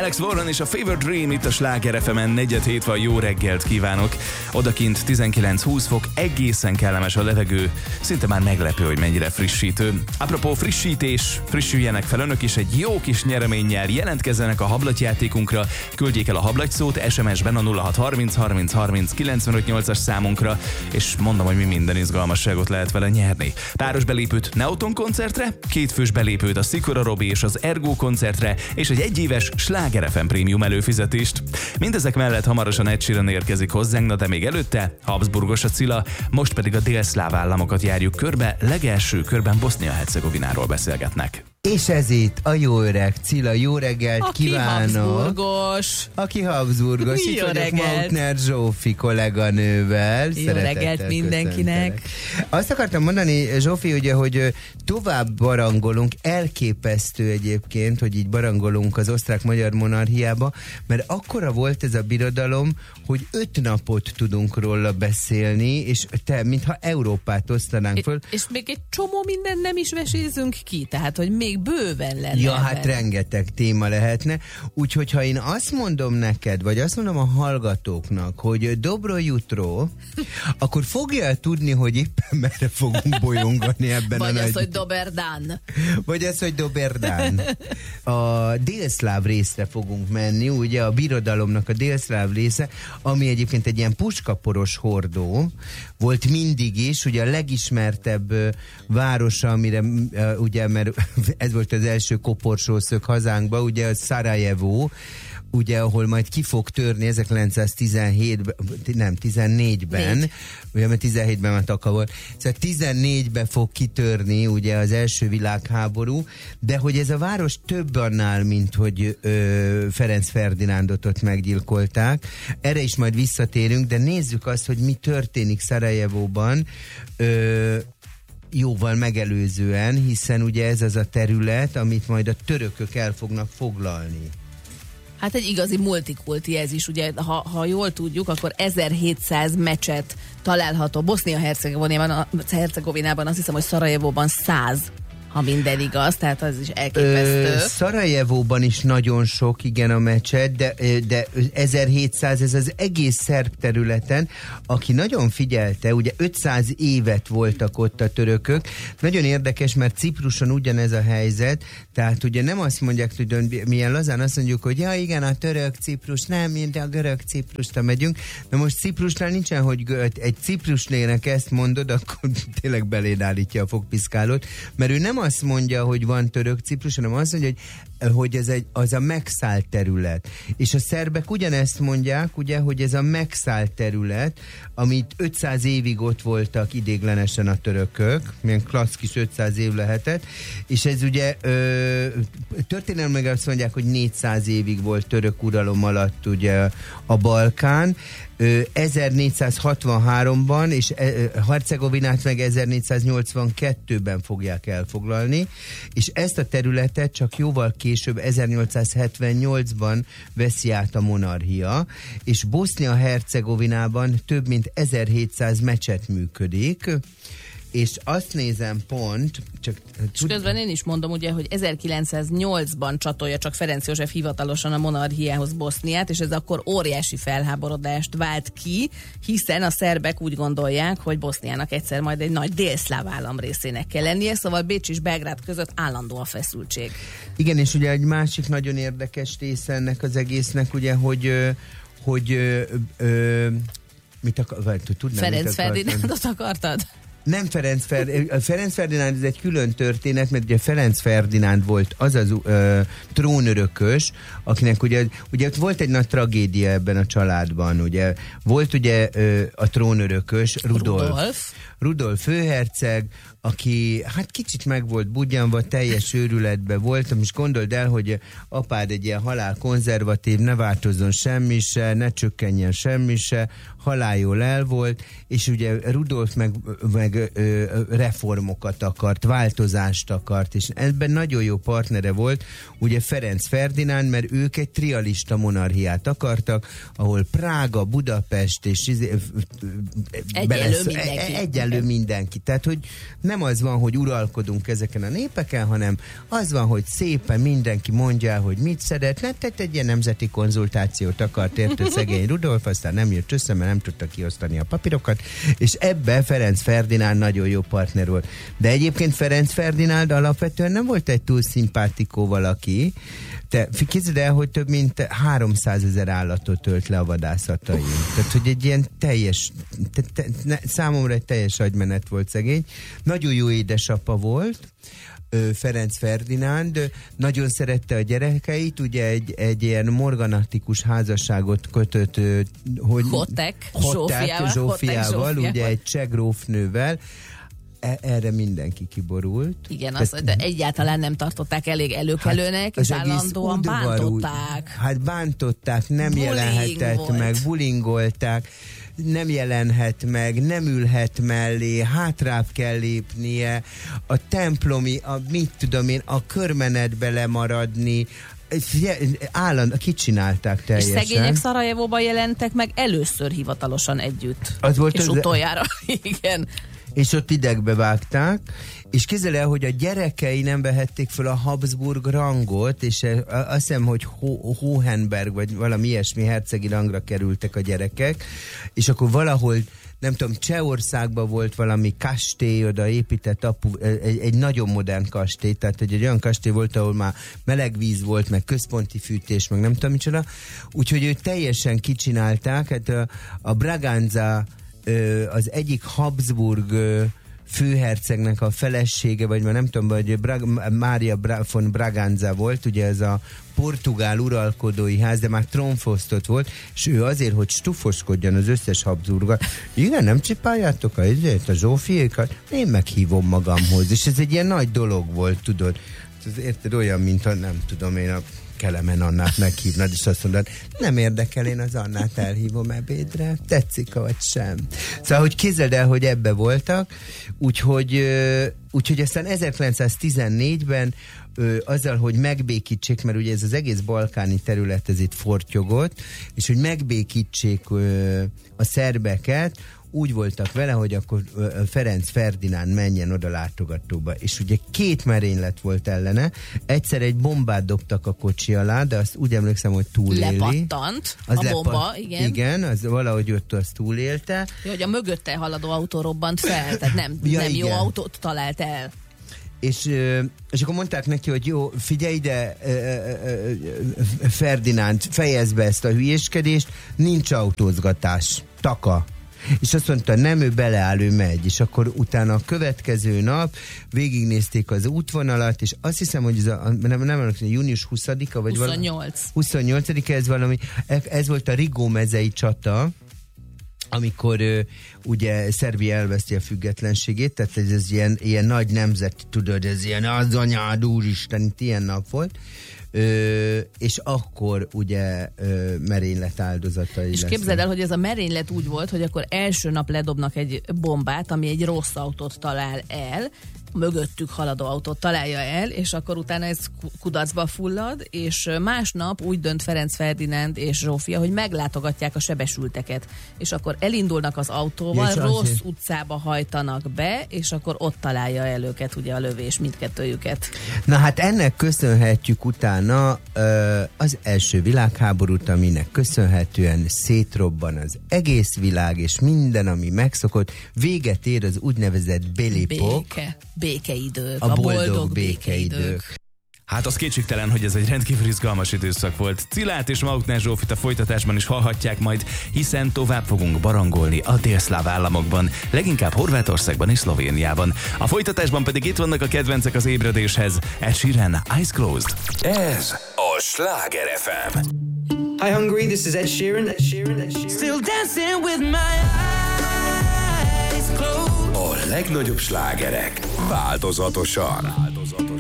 Alex Warren és a Fever Dream itt a Sláger FM-en, 4-7 van, jó reggelt kívánok. Odakint 19-20 fok, egészen kellemes a levegő, szinte már meglepő, hogy mennyire frissítő. Apropó frissítés, frissüljenek fel önök is egy jó kis nyereménnyel, jelentkezzenek a hablatyjátékunkra, küldjék el a hablatyszót SMS-ben a 0630 30 30 95 8-as számunkra, és mondom, hogy mi minden izgalmasságot lehet vele nyerni. Páros belépőt Neoton koncertre, kétfős belépőt a Szikora Robi és az Ergo koncertre, és egy egyéves Sláger FM Premium előfizetést. Mindezek mellett hamarosan Ed Sheeran érkezik hozzánk, de még előtte Habsburgos Attila, most pedig a délszláv államokat járjuk körbe, legelső körben Bosznia-Hercegovináról beszélgetnek. És ez itt a jó öreg Cilla, jó reggelt kívánok! Aki Habsburgos. Itt vagyok Mautner Zsófi kolléganővel. Jó reggelt mindenkinek! Azt akartam mondani, Zsófi, ugye, hogy tovább barangolunk, elképesztő egyébként, hogy így barangolunk az osztrák-magyar monarchiába, mert akkora volt ez a birodalom, hogy 5 napot tudunk róla beszélni, és te, mintha Európát osztanánk föl. És még egy csomó minden nem is vesézünk ki, tehát, hogy még bőven lenne. Ja, hát rengeteg téma lehetne. Úgyhogy ha én azt mondom neked, vagy azt mondom a hallgatóknak, hogy dobro jutro, akkor fogja tudni, hogy éppen merre fogunk bolyongani ebben vagy a az, hogy doberdán. Vagy az, hogy doberdán. A délszláv részre fogunk menni, ugye a birodalomnak a délszláv része, ami egyébként egy ilyen puskaporos hordó volt mindig is, ugye a legismertebb városa, amire ugye, mert ez volt az első koporsószög hazánkba, ugye a Szarajevó, ugye, ahol majd ki fog törni 1914-ben, ugye, mert 17-ben már Taka volt, szóval 14-ben fog kitörni ugye az első világháború, de hogy ez a város több annál, mint hogy Ferenc Ferdinándot ott meggyilkolták. Erre is majd visszatérünk, de nézzük azt, hogy mi történik Szarajevóban, jóval megelőzően, hiszen ugye ez az a terület, amit majd a törökök el fognak foglalni. Hát egy igazi multikulti ez is, ugye, ha jól tudjuk, akkor 1700 mecset található Bosznia-Hercegovinában, azt hiszem, hogy Szarajevóban 100, ha minden igaz, tehát az is elképesztő. Szarajevóban is nagyon sok, igen, a mecset, de 1700, ez az egész szerb területen, aki nagyon figyelte, ugye 500 évet voltak ott a törökök. Nagyon érdekes, mert Cipruson ugyanez a helyzet, tehát ugye nem azt mondják, hogy milyen lazán azt mondjuk, hogy ja igen, a török Ciprus, nem, mint a görög Ciprusra megyünk, de most Ciprusnál nincsen, hogy egy ciprusnének ezt mondod, akkor tényleg beléd állítja a fogpiszkálót, mert ő nem azt mondja, hogy van török Ciprus, hanem azt mondja, hogy ez az a megszállt terület. És a szerbek ugyanezt mondják, ugye, hogy ez a megszállt terület, amit 500 évig ott voltak idéglenesen a törökök, milyen klassz kis 500 év lehetett, és ez ugye történelmileg azt mondják, hogy 400 évig volt török uralom alatt ugye a Balkán, 1463-ban, és Hercegovinát meg 1482-ben fogják elfoglalni, és ezt a területet csak jóval később, 1878-ban veszi át a monarchia, és Bosznia-Hercegovinában több mint 1700 mecset működik, és azt nézem pont, és közben én is mondom, ugye, hogy 1908-ban csatolja csak Ferenc József hivatalosan a monarchiához Boszniát, és ez akkor óriási felháborodást vált ki, hiszen a szerbek úgy gondolják, hogy Boszniának egyszer majd egy nagy délszláv állam részének kell lennie, szóval Bécs és Belgrád között állandó a feszültség. Igen, és ugye egy másik nagyon érdekes része ennek az egésznek, ugye, hogy mit Ferenc Ferdinándot akartad? Nem Ferenc Ferdinánd, ez egy külön történet, mert ugye Ferenc Ferdinánd volt az trónörökös, akinek ugye volt egy nagy tragédia ebben a családban, ugye. Volt ugye a trónörökös Rudolf főherceg, aki hát kicsit meg volt budjanva, teljes őrületben volt, és gondold el, hogy apád egy ilyen halálkonzervatív, ne változzon semmi se, ne csökkenjen semmi se, haláljól el volt, és ugye Rudolf meg reformokat akart, változást akart, és ebben nagyon jó partnere volt, ugye Ferenc Ferdinánd, mert ők egy trialista monarchiát akartak, ahol Prága, Budapest és egyenlő mindenki. Tehát, hogy nem nem az van, hogy uralkodunk ezeken a népeken, hanem az van, hogy szépen mindenki mondja, hogy mit szeretne, tehát egy ilyen nemzeti konzultációt akart érte szegény Rudolf, aztán nem jött össze, mert nem tudta kiosztani a papírokat, és ebben Ferenc Ferdinánd nagyon jó partner volt. De egyébként Ferenc Ferdinánd alapvetően nem volt egy túl szimpátikó valaki. Te képzeld el, hogy több mint 300 000 állatot ölt le a vadászatain. Tehát, hogy egy ilyen teljes, számomra egy teljes agymenet volt szegény. Nagyon jó édesapa volt, Ferenc Ferdinánd, nagyon szerette a gyerekeit, ugye egy ilyen morganatikus házasságot kötött, hogy Hotek Zsófiával, ugye egy cseh grófnővel. Erre mindenki kiborult. Igen, de egyáltalán nem tartották elég előkelőnek, és állandóan bántották. Hát bántották, nem jelenhetett meg, bulingolták, nem jelenhet meg, nem ülhet mellé, hátrább kell lépnie, a templomi, a körmenetbe lemaradni, kicsinálták teljesen. És szegények Szarajevóban jelentek meg először hivatalosan együtt. Az volt és utoljára, igen. És ott idegbe vágták, és képzeld el, hogy a gyerekei nem vehették föl a Habsburg rangot, és azt hiszem, hogy Hohenberg, vagy valami ilyesmi hercegi rangra kerültek a gyerekek, és akkor valahol, nem tudom, Csehországban volt valami kastély, oda épített egy nagyon modern kastély, tehát egy olyan kastély volt, ahol már meleg víz volt, meg központi fűtés, meg nem tudom micsoda, úgyhogy őt teljesen kicsinálták, hát a Braganza, az egyik Habsburg főhercegnek a felesége, vagy már nem tudom, hogy Mária von Braganza volt, ugye ez a portugál uralkodói ház, de már trónfosztott volt, és ő azért, hogy stufoskodjon az összes Habsburgot, igen, nem csipáljátok a Zsófiékat? Én meghívom magamhoz, és ez egy ilyen nagy dolog volt, tudod. Ez érted, olyan, mint a, nem tudom én, a Kelemen Annát meghívnad, és azt mondod, nem érdekel, én az Annát elhívom ebédre, tetszik vagy sem. Szóval, hogy képzeld el, hogy ebbe voltak, úgyhogy aztán 1914-ben azzal, hogy megbékítsék, mert ugye ez az egész balkáni terület, ez itt fortyogott, és hogy megbékítsék a szerbeket, úgy voltak vele, hogy akkor Ferenc Ferdinánd menjen oda látogatóba. És ugye 2 merénylet volt ellene. Egyszer egy bombát dobtak a kocsi alá, de azt úgy emlékszem, hogy túléli. Lepattant a bomba, igen. Igen, az valahogy ott azt túlélte. Ja, hogy a mögötte haladó autó robbant fel, tehát nem jó autót talált el. És akkor mondták neki, hogy jó, figyelj ide, Ferdinánd, fejezd be ezt a hülyéskedést, nincs autózgatás, taka. És azt mondta, nem, ő beleáll, ő megy. És akkor utána a következő nap végignézték az útvonalat, és azt hiszem, hogy nem emlékszem, június 20-a, vagy 28-a, ez valami, ez volt a Rigó mezei csata, amikor ugye Szerbia elveszti a függetlenségét, tehát ez ilyen nagy nemzet, tudod, ez ilyen az anyád, úristen, itt ilyen nap volt. És akkor ugye merénylet áldozatai és képzeld el, hogy ez a merénylet úgy volt, hogy akkor első nap ledobnak egy bombát, ami egy rossz autót talál el, mögöttük haladó autót találja el, és akkor utána ez kudarcba fullad, és másnap úgy dönt Ferenc Ferdinánd és Zsófia, hogy meglátogatják a sebesülteket, és akkor elindulnak az autóval, rossz utcába hajtanak be, és akkor ott találja el őket ugye a lövés, mindkettőjüket. Na hát ennek köszönhetjük utána az első világháborút, aminek köszönhetően szétrobban az egész világ, és minden, ami megszokott, véget ér az úgynevezett Belipok. Békeidők, a boldog békeidők. Hát az kétségtelen, hogy ez egy rendkívül izgalmas időszak volt. Cilát és Mautner Zsófit a folytatásban is hallhatják majd, hiszen tovább fogunk barangolni a délszláv államokban, leginkább Horvátországban és Szlovéniában. A folytatásban pedig itt vannak a kedvencek az ébredéshez. Ed Sheeran, Eyes Closed. Ez a Sláger FM. Hi Hungary, this is Ed Sheeran. Still dancing with my eyes closed. A legnagyobb slágerek változatosan.